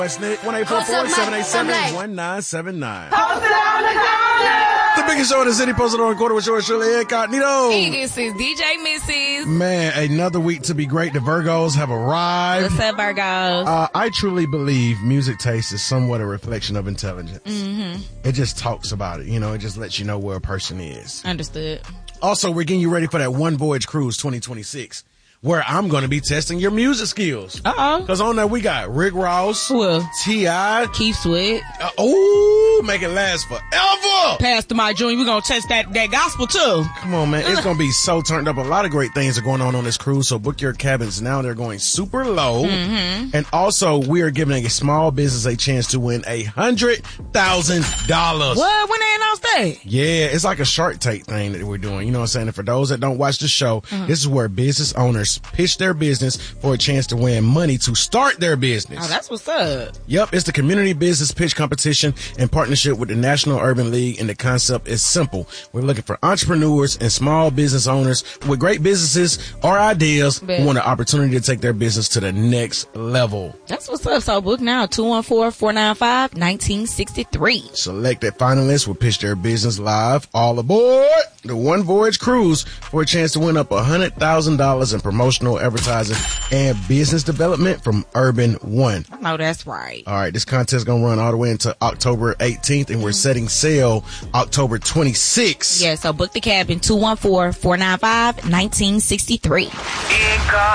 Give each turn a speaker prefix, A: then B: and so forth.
A: West Nick, 1-844-787-1979. The biggest show in the city, posted on the corner with yours truly, Incognito.
B: This is DJ Mrs.
A: Man, another week to be great. The Virgos have arrived.
B: What's up, Virgos?
A: I truly believe music taste is somewhat a reflection of intelligence.
B: Mm-hmm.
A: It just talks about it, it just lets you know where a person is.
B: Understood.
A: Also, we're getting you ready for that One Voyage Cruise 2026. Where I'm going to be testing your music skills.
B: Uh-oh.
A: Because on there we got Rick Ross, T.I.,
B: Keith Sweat.
A: Make it last forever.
B: Pastor Mike Jr., we're going to test that gospel too.
A: Come on, man. It's going to be so turned up. A lot of great things are going on this cruise, so book your cabins now. They're going super low.
B: Mm-hmm.
A: And also, we are giving a small business a chance to win $100,000.
B: What? When they announced that?
A: Yeah, it's like a Shark Tank thing that we're doing. You know what I'm saying? And for those that don't watch the show, this is where business owners pitch their business for a chance to win money to start their business.
B: Oh, that's what's up.
A: Yep, it's the Community Business Pitch Competition in partnership with the National Urban League, and the concept is simple. We're looking for entrepreneurs and small business owners with great businesses or ideas who want an opportunity to take their business to the next level.
B: That's what's up. So book now, 214-495-1963.
A: Selected finalists will pitch their business live. All aboard the One Voyage Cruise for a chance to win up $100,000 in promotional advertising and business development from Urban One.
B: I know that's right.
A: All right, this contest is going to run all the way into October 18th, and we're setting sail October 26th.
B: Yeah, so book the cabin, 214-495-1963.